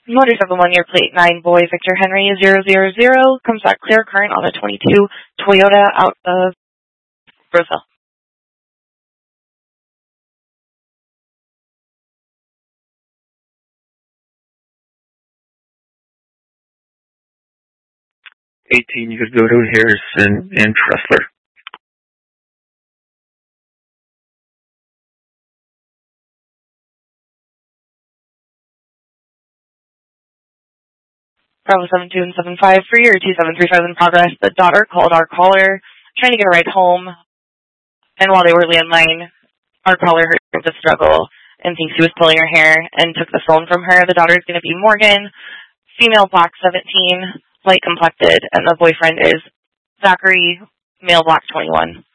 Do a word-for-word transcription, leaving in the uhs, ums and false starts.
Motorcycle one-year plate nine boy Victor Henry zero zero zero comes back clear current on a twenty-two Toyota out of Roseville. eighteen, you could go to Harrison and Tressler. Bravo seven two and seven five for your two seven three five in progress. The daughter called our caller trying to get a ride home, and while they were landline, our caller heard the struggle and thinks he was pulling her hair and took the phone from her. The daughter is going to be Morgan, female black seventeen, light complected, and the boyfriend is Zachary, male black twenty-one.